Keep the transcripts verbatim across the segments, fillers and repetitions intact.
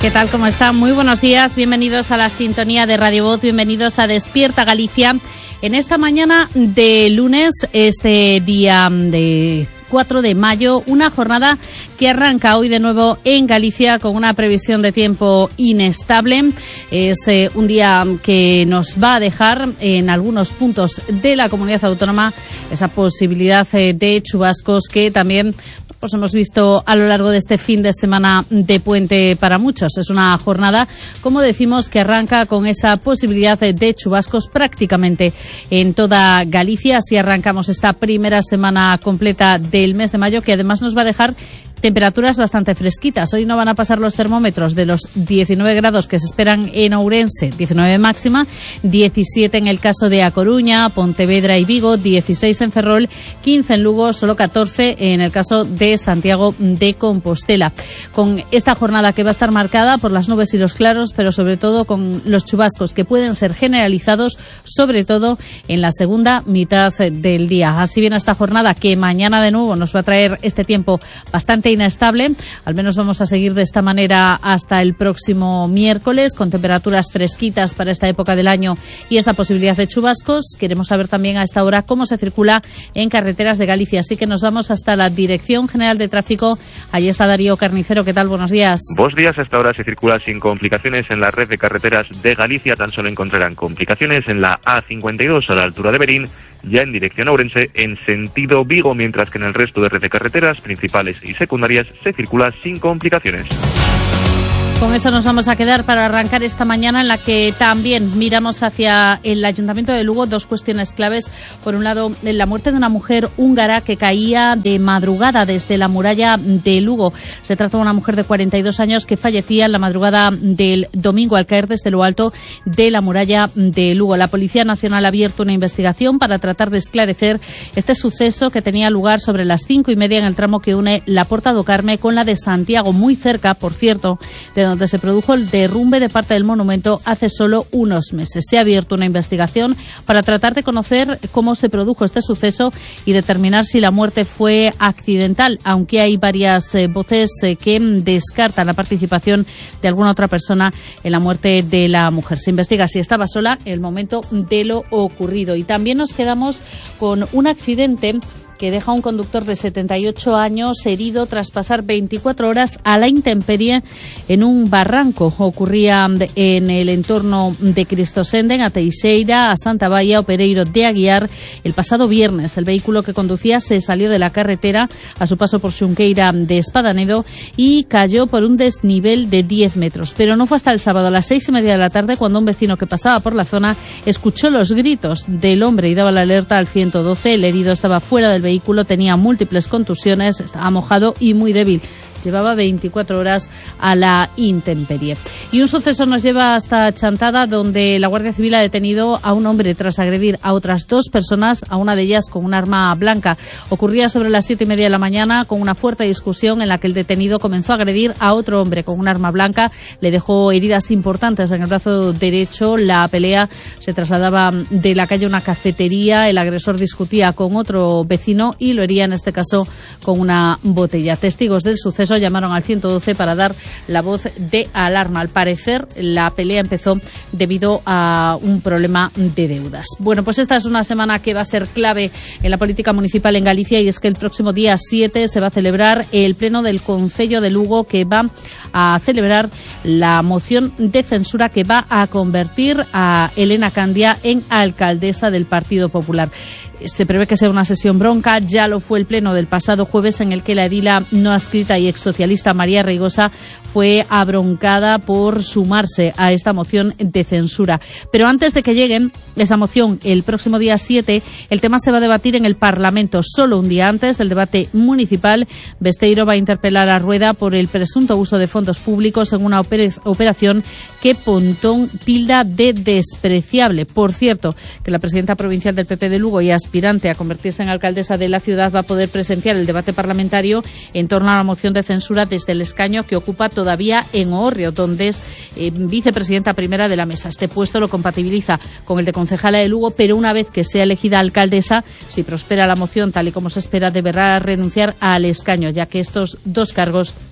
¿Qué tal? ¿Cómo están? Muy buenos días. Bienvenidos a la sintonía de Radio Voz. Bienvenidos a Despierta Galicia. En esta mañana de lunes, este día de cuatro de mayo, una jornada que arranca hoy de nuevo en Galicia con una previsión de tiempo inestable. Es eh, un día que nos va a dejar en algunos puntos de la comunidad autónoma esa posibilidad eh, de chubascos que también pues hemos visto a lo largo de este fin de semana de puente para muchos. Es una jornada, como decimos, que arranca con esa posibilidad de chubascos prácticamente en toda Galicia. Así arrancamos esta primera semana completa del mes de mayo, que además nos va a dejar temperaturas bastante fresquitas. Hoy no van a pasar los termómetros de los diecinueve grados que se esperan en Ourense, diecinueve máxima, diecisiete en el caso de A Coruña, Pontevedra y Vigo, dieciséis en Ferrol, quince en Lugo, solo catorce en el caso de Santiago de Compostela. Con esta jornada que va a estar marcada por las nubes y los claros, pero sobre todo con los chubascos que pueden ser generalizados, sobre todo en la segunda mitad del día. Así viene esta jornada que mañana de nuevo nos va a traer este tiempo bastante inestable. Al menos vamos a seguir de esta manera hasta el próximo miércoles, con temperaturas fresquitas para esta época del año y esa posibilidad de chubascos. Queremos saber también a esta hora cómo se circula en carreteras de Galicia, así que nos vamos hasta la Dirección General de Tráfico. Allí está Darío Carnicero. ¿Qué tal? Buenos días. Buenos días. Hasta ahora se circula sin complicaciones en la red de carreteras de Galicia. Tan solo encontrarán complicaciones en la A cincuenta y dos a la altura de Berín, ya en dirección a Ourense, en sentido Vigo, mientras que en el resto de red de carreteras principales y secundarias se circula sin complicaciones. Con eso nos vamos a quedar para arrancar esta mañana, en la que también miramos hacia el Ayuntamiento de Lugo. Dos cuestiones claves. Por un lado, la muerte de una mujer húngara que caía de madrugada desde la muralla de Lugo. Se trata de una mujer de cuarenta y dos años que fallecía en la madrugada del domingo al caer desde lo alto de la muralla de Lugo. La Policía Nacional ha abierto una investigación para tratar de esclarecer este suceso, que tenía lugar sobre las cinco y media en el tramo que une la Porta do Carme con la de Santiago, muy cerca, por cierto, de donde se produjo el derrumbe de parte del monumento hace solo unos meses. Se ha abierto una investigación para tratar de conocer cómo se produjo este suceso y determinar si la muerte fue accidental, aunque hay varias eh, voces eh, que descartan la participación de alguna otra persona en la muerte de la mujer. Se investiga si estaba sola en el momento de lo ocurrido. Y también nos quedamos con un accidente que deja a un conductor de setenta y ocho años herido tras pasar veinticuatro horas a la intemperie en un barranco. Ocurría en el entorno de Cristosenden, a Teixeira, a Santa Baia, o Pereiro de Aguiar, el pasado viernes. El vehículo que conducía se salió de la carretera a su paso por Xunqueira de Espadanedo y cayó por un desnivel de diez metros. Pero no fue hasta el sábado a las seis y media de la tarde cuando un vecino que pasaba por la zona escuchó los gritos del hombre y daba la alerta al ciento doce. El herido estaba fuera del vehículo. El vehículo tenía múltiples contusiones, estaba mojado y muy débil. Llevaba veinticuatro horas a la intemperie. Y un suceso nos lleva hasta Chantada, donde la Guardia Civil ha detenido a un hombre tras agredir a otras dos personas, a una de ellas con un arma blanca. Ocurría sobre las siete y media de la mañana, con una fuerte discusión en la que el detenido comenzó a agredir a otro hombre con un arma blanca. Le dejó heridas importantes en el brazo derecho. La pelea se trasladaba de la calle a una cafetería. El agresor discutía con otro vecino y lo hería, en este caso, con una botella. Testigos del suceso llamaron al ciento doce para dar la voz de alarma. Al parecer, la pelea empezó debido a un problema de deudas. Bueno, pues esta es una semana que va a ser clave en la política municipal en Galicia, y es que el próximo día siete se va a celebrar el pleno del Concello de Lugo, que va a celebrar la moción de censura que va a convertir a Elena Candia en alcaldesa del Partido Popular. Se prevé que sea una sesión bronca. Ya lo fue el pleno del pasado jueves, en el que la edila no adscrita y exsocialista María Reigosa fue abroncada por sumarse a esta moción de censura. Pero antes de que llegue esa moción el próximo día siete, el tema se va a debatir en el Parlamento. Solo un día antes del debate municipal, Besteiro va a interpelar a Rueda por el presunto uso de fondos públicos en una operación que Pontón tilda de despreciable. Por cierto, que la presidenta provincial del P P de Lugo y aspirante a convertirse en alcaldesa de la ciudad va a poder presenciar el debate parlamentario en torno a la moción de censura desde el escaño que ocupa todavía en Oorrio, donde es eh, vicepresidenta primera de la mesa. Este puesto lo compatibiliza con el de concejala de Lugo, pero una vez que sea elegida alcaldesa, si prospera la moción tal y como se espera, deberá renunciar al escaño, ya que estos dos cargos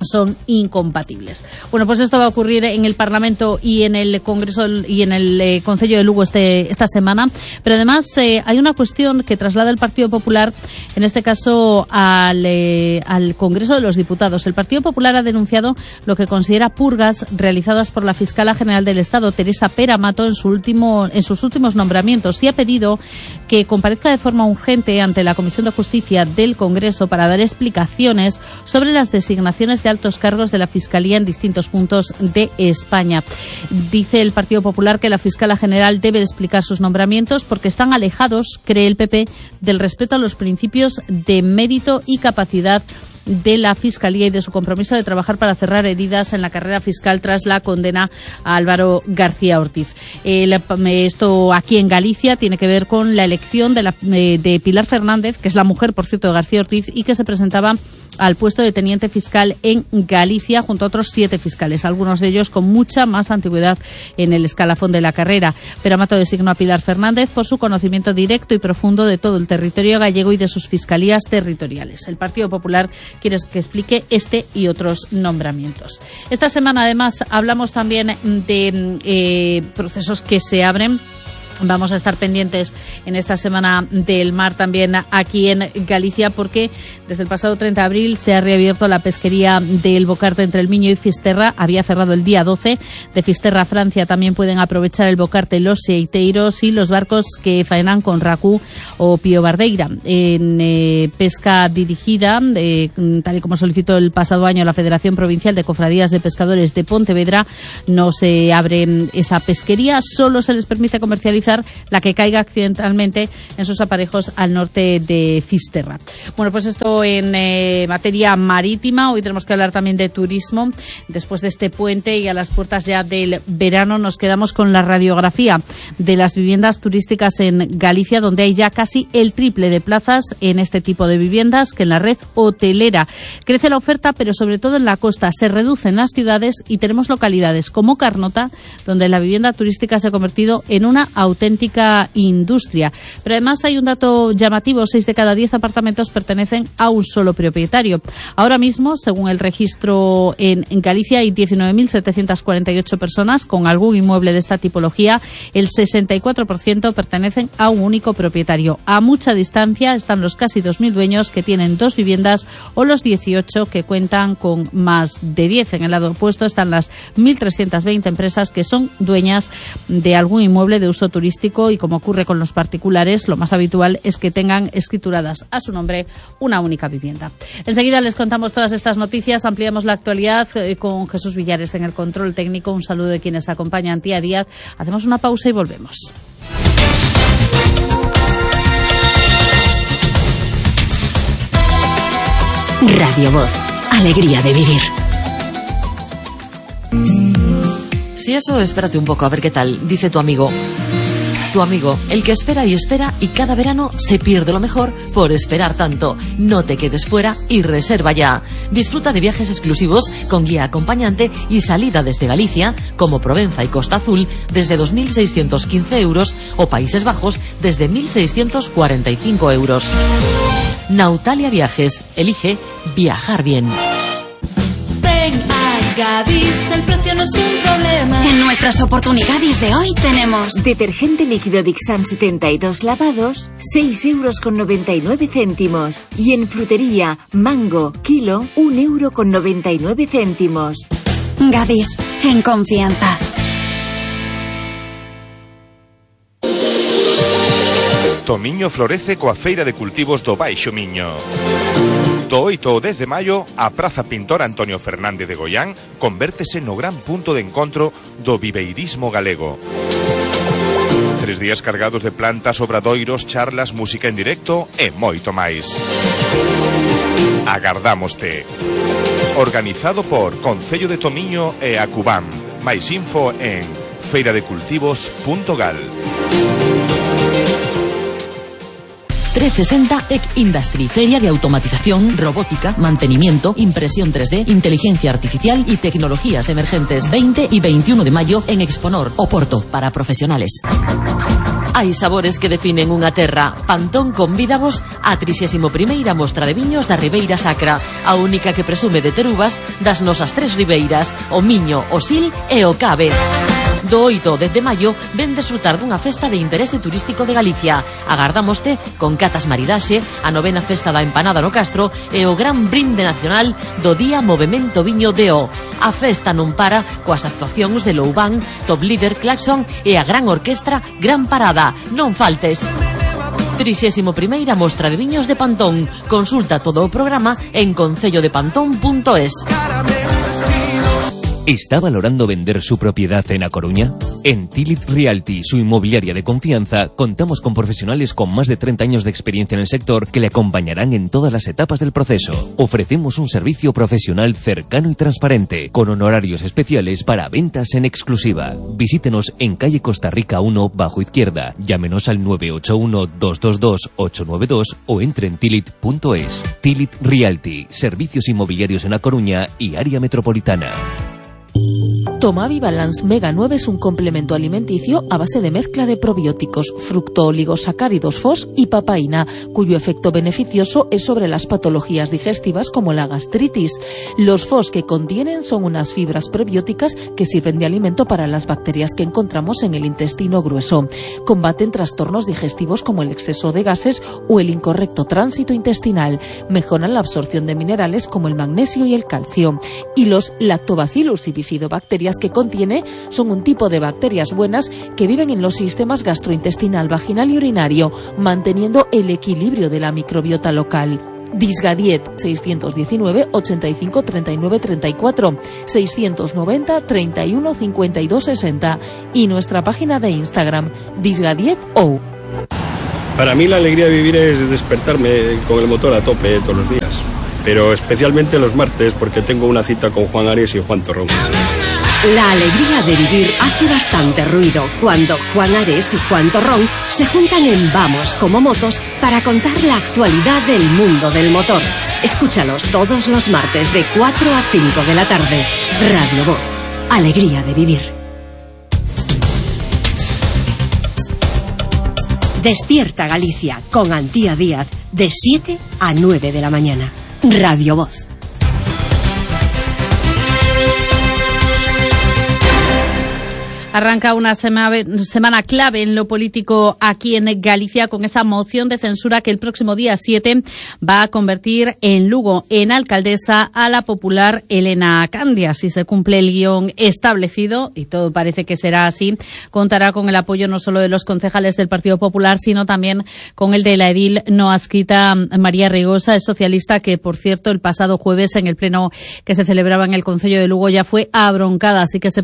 son incompatibles. Bueno, pues esto va a ocurrir en el Parlamento y en el Congreso y en el eh, Concello de Lugo este, esta semana, pero además eh, hay una cuestión que traslada el Partido Popular, en este caso al, eh, al Congreso de los Diputados. El Partido Popular ha denunciado lo que considera purgas realizadas por la Fiscala General del Estado, Teresa Pera Mato, en, su último, en sus últimos nombramientos, y ha pedido que comparezca de forma urgente ante la Comisión de Justicia del Congreso para dar explicaciones sobre las designaciones de altos cargos de la Fiscalía en distintos puntos de España. Dice el Partido Popular que la Fiscala General debe explicar sus nombramientos porque están alejados, cree el P P, del respeto a los principios de mérito y capacidad de la Fiscalía y de su compromiso de trabajar para cerrar heridas en la carrera fiscal tras la condena a Álvaro García Ortiz. El, esto aquí en Galicia tiene que ver con la elección de, la, de Pilar Fernández, que es la mujer, por cierto, de García Ortiz, y que se presentaba al puesto de teniente fiscal en Galicia junto a otros siete fiscales, algunos de ellos con mucha más antigüedad en el escalafón de la carrera. Pera Mato designó a Pilar Fernández por su conocimiento directo y profundo de todo el territorio gallego y de sus fiscalías territoriales. El Partido Popular quiere que explique este y otros nombramientos. Esta semana, además, hablamos también de eh, procesos que se abren. Vamos a estar pendientes en esta semana del mar también aquí en Galicia, porque desde el pasado treinta de abril se ha reabierto la pesquería del bocarte entre el Miño y Fisterra. Había cerrado el día doce. De Fisterra a Francia también pueden aprovechar el bocarte los seiteiros y los barcos que faenan con racú o pío bardeira. En eh, pesca dirigida, eh, tal y como solicitó el pasado año la Federación Provincial de Cofradías de Pescadores de Pontevedra, no se abre esa pesquería, solo se les permite comercializar la que caiga accidentalmente en sus aparejos al norte de Fisterra. Bueno, pues esto en eh, materia marítima. Hoy tenemos que hablar también de turismo. Después de este puente y a las puertas ya del verano, nos quedamos con la radiografía de las viviendas turísticas en Galicia, donde hay ya casi el triple de plazas en este tipo de viviendas que en la red hotelera. Crece la oferta, pero sobre todo en la costa. Se reducen las ciudades y tenemos localidades como Carnota, donde la vivienda turística se ha convertido en una auténtica industria. Pero además hay un dato llamativo: seis de cada diez apartamentos pertenecen a un solo propietario. Ahora mismo, según el registro en, en Galicia, hay diecinueve mil setecientas cuarenta y ocho personas con algún inmueble de esta tipología. El sesenta y cuatro por ciento pertenecen a un único propietario. A mucha distancia están los casi dos mil dueños que tienen dos viviendas o los dieciocho que cuentan con más de diez. En el lado opuesto están las mil trescientas veinte empresas que son dueñas de algún inmueble de uso turístico, y como ocurre con los particulares, lo más habitual es que tengan escrituradas a su nombre una única vivienda. Enseguida les contamos todas estas noticias, ampliamos la actualidad eh, con Jesús Villares en el control técnico. Un saludo de quienes acompañan Tía Díaz. Hacemos una pausa y volvemos. Radio Voz, alegría de vivir. Si eso, espérate un poco a ver qué tal, dice tu amigo. Tu amigo, el que espera y espera y cada verano se pierde lo mejor por esperar tanto. No te quedes fuera y reserva ya. Disfruta de viajes exclusivos con guía acompañante y salida desde Galicia, como Provenza y Costa Azul, desde dos mil seiscientos quince euros, o Países Bajos desde mil seiscientos cuarenta y cinco euros. Nautalia Viajes, elige viajar bien. Ven a Gadis, el precio no es un problema. En nuestras oportunidades de hoy tenemos detergente líquido Dixan setenta y dos lavados, seis euros con noventa y nueve céntimos. Y en frutería, mango, kilo, un euro con noventa y nueve céntimos. Gadis, en confianza. Tomiño florece coa Feira de Cultivos do Baixo Miño. Do oito ao dez de maio, a Praza Pintor Antonio Fernández de Goián convértese no gran punto de encontro do viveirismo galego. Tres días cargados de plantas, obradoiros, charlas, música en directo e moito máis. Agardámoste. Organizado por Concello de Tomiño e Acubam. Máis info en feira de cultivos punto gal. trescientos sesenta Tech Industry, feria de automatización, robótica, mantenimiento, impresión tres D, inteligencia artificial y tecnologías emergentes. veinte y veintiuno de mayo en Exponor, Oporto, para profesionales. Hai sabores que definen unha terra. Pantón convídavos á trixésima primeira mostra de viños da Ribeira Sacra, a única que presume de ter uvas das nosas tres ribeiras, o Miño, o Sil e o Cabe. Do oito ao dez de maio ven desfrutar dunha festa de interese turístico de Galicia. Agardámoste con catas maridaxe, a novena festa da empanada no Castro e o gran brinde nacional do Día Movemento Viño de O. A festa non para coas actuacións de Loubán, Top Líder, Claxon e a gran orquestra Gran Parada. Non faltes. trixésima primeira mostra de viños de Pantón. Consulta todo o programa en concello de pantón punto es. ¿Está valorando vender su propiedad en A Coruña? En Tilit Realty, su inmobiliaria de confianza, contamos con profesionales con más de treinta años de experiencia en el sector que le acompañarán en todas las etapas del proceso. Ofrecemos un servicio profesional cercano y transparente, con honorarios especiales para ventas en exclusiva. Visítenos en calle Costa Rica uno, bajo izquierda. Llámenos al nueve ocho uno, dos dos dos, ocho nueve dos o entre en tilit punto es. Tilit Realty, servicios inmobiliarios en A Coruña y área metropolitana. Tomavi Balance Mega nueve es un complemento alimenticio a base de mezcla de probióticos, fructooligosacáridos F O S y papaína, cuyo efecto beneficioso es sobre las patologías digestivas como la gastritis. Los F O S que contienen son unas fibras prebióticas que sirven de alimento para las bacterias que encontramos en el intestino grueso. Combaten trastornos digestivos como el exceso de gases o el incorrecto tránsito intestinal. Mejoran la absorción de minerales como el magnesio y el calcio. Y los lactobacillus y bifidobacterias que contiene son un tipo de bacterias buenas que viven en los sistemas gastrointestinal, vaginal y urinario, manteniendo el equilibrio de la microbiota local. Disgadiet seiscientos diecinueve, ochenta y cinco, treinta y nueve, treinta y cuatro, seiscientos noventa, treinta y uno, cincuenta y dos, sesenta y nuestra página de Instagram Disgadiet O. Para mí la alegría de vivir es despertarme con el motor a tope todos los días, pero especialmente los martes porque tengo una cita con Juan Ares y Juan Torrón. La alegría de vivir hace bastante ruido cuando Juan Ares y Juan Torrón se juntan en Vamos como Motos para contar la actualidad del mundo del motor. Escúchalos todos los martes de cuatro a cinco de la tarde. Radio Voz. Alegría de vivir. Despierta Galicia con Antía Díaz de siete a nueve de la mañana. Radio Voz. Arranca una sema, semana clave en lo político aquí en Galicia con esa moción de censura que el próximo día siete va a convertir en Lugo en alcaldesa a la popular Elena Candia. Si se cumple el guión establecido, y todo parece que será así, contará con el apoyo no solo de los concejales del Partido Popular, sino también con el de la edil no adscrita María Rigosa, es socialista, que por cierto el pasado jueves en el pleno que se celebraba en el Concello de Lugo ya fue abroncada, así que se